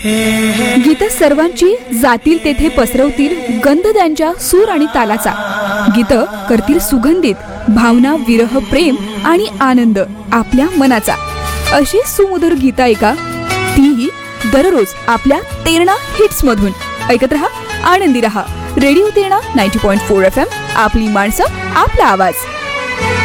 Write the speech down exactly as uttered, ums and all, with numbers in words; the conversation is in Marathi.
गीत सर्वांची जातील तेथे पसरवतील गंध त्यांच्या सूर आणि तालाचा. गीत करतील सुगंधित भावना, विरह, प्रेम आणि आनंद आपल्या मनाचा. अशी सुमधुर गीत ऐका, तीही दररोज आपल्या तेरणा हिट्स मधून. ऐकत रहा, आनंदी रहा. रेडिओ तेरणा नव्वद पॉईंट चार एफ एम, आपली माणसं, आपला आवाज.